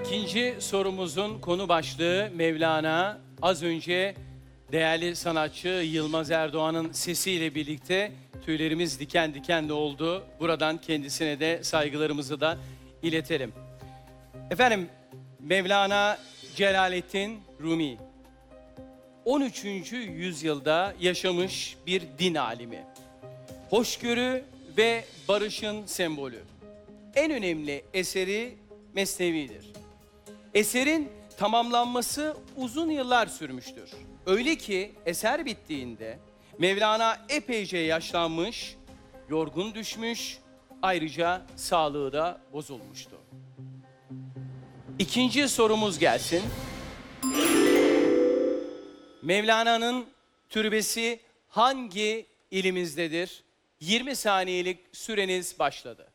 İkinci sorumuzun konu başlığı Mevlana. Az önce değerli sanatçı Yılmaz Erdoğan'ın sesiyle birlikte tüylerimiz diken diken de oldu. Buradan kendisine de saygılarımızı da iletelim. Efendim, Mevlana Celaleddin Rumi 13. yüzyılda yaşamış bir din alimi. Hoşgörü ve barışın sembolü. En önemli eseri Mesnevi'dir. Eserin tamamlanması uzun yıllar sürmüştür. Öyle ki eser bittiğinde Mevlana epeyce yaşlanmış, yorgun düşmüş, ayrıca sağlığı da bozulmuştu. İkinci sorumuz gelsin. Mevlana'nın türbesi hangi ilimizdedir? 20 saniyelik süreniz başladı.